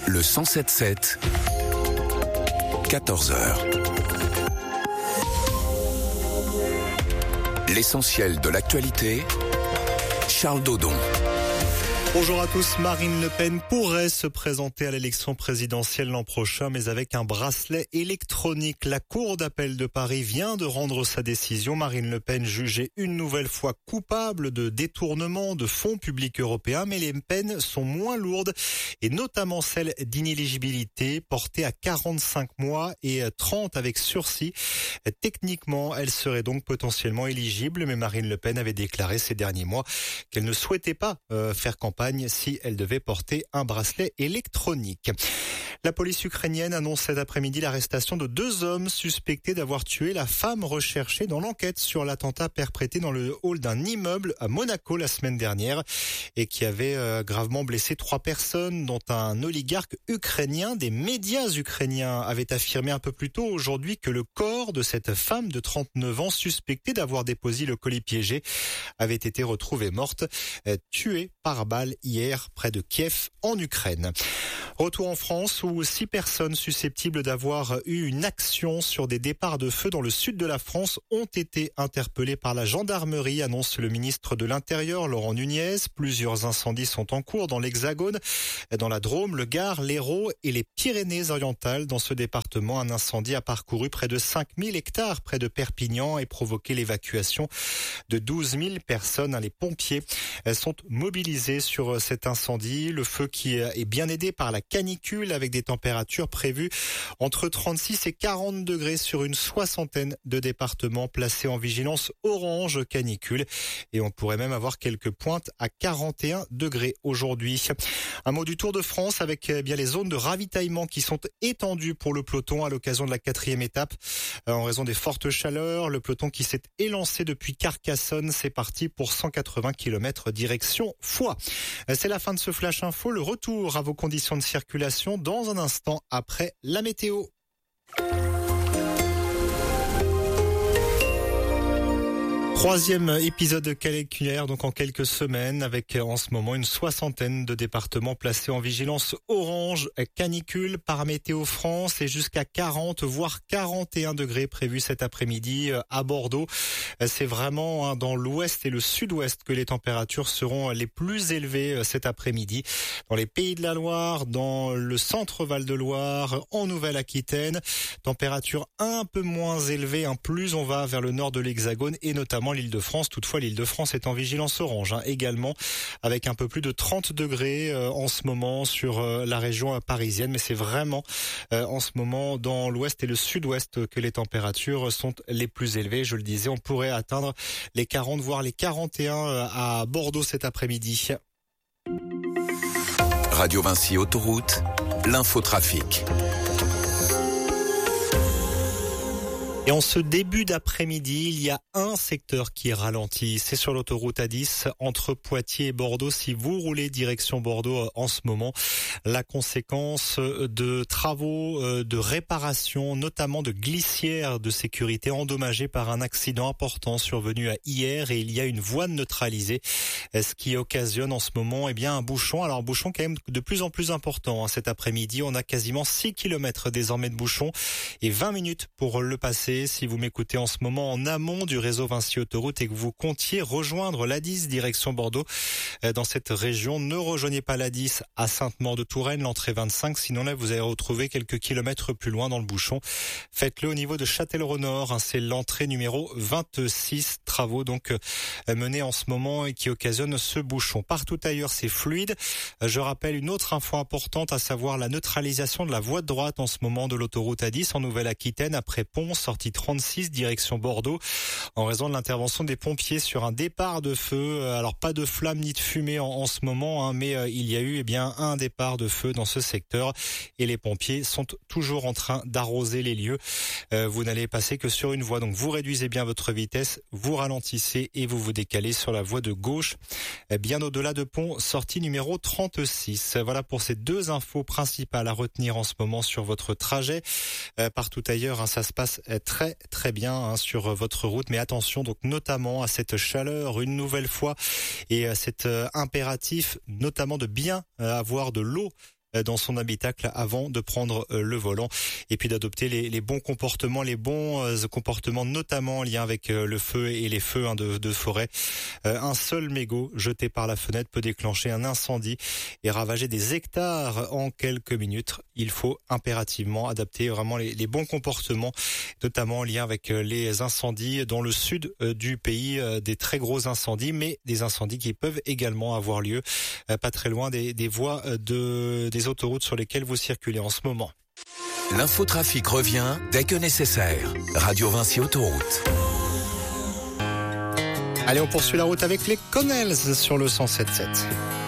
Le 107.7, 14h. L'essentiel de l'actualité, Charles Dodon. Bonjour à tous. Marine Le Pen pourrait se présenter à l'élection présidentielle l'an prochain, mais avec un bracelet électronique. La Cour d'appel de Paris vient de rendre sa décision. Marine Le Pen jugée une nouvelle fois coupable de détournement de fonds publics européens, mais les peines sont moins lourdes, et notamment celle d'inéligibilité, portée à 45 mois et 30 avec sursis. Techniquement, elle serait donc potentiellement éligible, mais Marine Le Pen avait déclaré ces derniers mois qu'elle ne souhaitait pas faire campagne si elle devait porter un bracelet électronique. La police ukrainienne annonce cet après-midi l'arrestation de 2 hommes suspectés d'avoir tué la femme recherchée dans l'enquête sur l'attentat perpétré dans le hall d'un immeuble à Monaco la semaine dernière et qui avait gravement blessé 3 personnes, dont un oligarque ukrainien. Des médias ukrainiens avaient affirmé un peu plus tôt aujourd'hui que le corps de cette femme de 39 ans suspectée d'avoir déposé le colis piégé avait été retrouvé morte, tuée par balle hier près de Kiev en Ukraine. Retour en France où 6 personnes susceptibles d'avoir eu une action sur des départs de feu dans le sud de la France ont été interpellées par la gendarmerie, annonce le ministre de l'Intérieur Laurent Nunez. Plusieurs incendies sont en cours dans l'Hexagone, dans la Drôme, le Gard, l'Hérault et les Pyrénées-Orientales. Dans ce département, un incendie a parcouru près de 5000 hectares près de Perpignan et provoqué l'évacuation de 12 000 personnes. Les pompiers sont mobilisés sur cet incendie. Le feu qui est bien aidé par la canicule avec des températures prévues entre 36 et 40 degrés sur une soixantaine de départements placés en vigilance orange canicule. Et on pourrait même avoir quelques pointes à 41 degrés aujourd'hui. Un mot du Tour de France avec bien les zones de ravitaillement qui sont étendues pour le peloton à l'occasion de la 4e étape. En raison des fortes chaleurs, le peloton qui s'est élancé depuis Carcassonne, c'est parti pour 180 km direction Foix. C'est la fin de ce Flash Info. Le retour à vos conditions de circulation dans un instant après la météo. Troisième épisode caniculaire donc en quelques semaines avec en ce moment une soixantaine de départements placés en vigilance orange canicule par Météo France et jusqu'à 40 voire 41 degrés prévus cet après-midi à Bordeaux. C'est vraiment dans l'ouest et le sud-ouest que les températures seront les plus élevées cet après-midi. Dans les Pays de la Loire, dans le centre Val-de-Loire, en Nouvelle-Aquitaine, température un peu moins élevée, plus on va vers le nord de l'Hexagone et notamment l'Île-de-France. Toutefois, l'Île-de-France est en vigilance orange également, avec un peu plus de 30 degrés en ce moment sur la région parisienne. Mais c'est vraiment en ce moment dans l'ouest et le sud-ouest que les températures sont les plus élevées. Je le disais, on pourrait atteindre les 40 voire les 41 à Bordeaux cet après-midi. Radio Vinci Autoroute, l'infotrafic. Et en ce début d'après-midi, il y a un secteur qui ralentit. C'est sur l'autoroute A10 entre Poitiers et Bordeaux. Si vous roulez direction Bordeaux en ce moment, la conséquence de travaux de réparation, notamment de glissières de sécurité endommagées par un accident important survenu hier, et il y a une voie neutralisée, ce qui occasionne en ce moment un bouchon. Alors un bouchon quand même de plus en plus important cet après-midi. On a quasiment 6 km désormais de bouchon et 20 minutes pour le passer. Si vous m'écoutez en ce moment en amont du réseau Vinci Autoroute et que vous comptiez rejoindre l'A10 direction Bordeaux, dans cette région, ne rejoignez pas l'A10 à Sainte-Maure-de-Touraine, l'entrée 25. Sinon là, vous allez retrouver quelques kilomètres plus loin dans le bouchon. Faites-le au niveau de Châtellerault-Nord. C'est l'entrée numéro 26. Travaux donc menés en ce moment et qui occasionnent ce bouchon. Partout ailleurs, c'est fluide. Je rappelle une autre info importante, à savoir la neutralisation de la voie de droite en ce moment de l'autoroute A10 en Nouvelle-Aquitaine après Pont, sortie 36 direction Bordeaux, en raison de l'intervention des pompiers sur un départ de feu. Alors pas de flammes ni de fumée en ce moment, mais il y a eu un départ de feu dans ce secteur et les pompiers sont toujours en train d'arroser les lieux. Vous n'allez passer que sur une voie, donc vous réduisez bien votre vitesse, vous ralentissez et vous vous décalez sur la voie de gauche, bien au-delà de Pont, sortie numéro 36. Voilà pour ces 2 infos principales à retenir en ce moment sur votre trajet. Partout ailleurs, ça se passe très bien sur votre route, mais attention donc notamment à cette chaleur une nouvelle fois et à cet impératif notamment de bien avoir de l'eau dans son habitacle avant de prendre le volant. Et puis d'adopter les bons comportements, notamment en lien avec le feu et les feux de forêt. Un seul mégot jeté par la fenêtre peut déclencher un incendie et ravager des hectares en quelques minutes. Il faut impérativement adapter vraiment les bons comportements, notamment en lien avec les incendies dans le sud du pays, des très gros incendies, mais des incendies qui peuvent également avoir lieu pas très loin des voies des autoroutes sur lesquelles vous circulez en ce moment. L'infotrafic revient dès que nécessaire. Radio Vinci Autoroute. Allez, on poursuit la route avec les Connells sur le 107.7.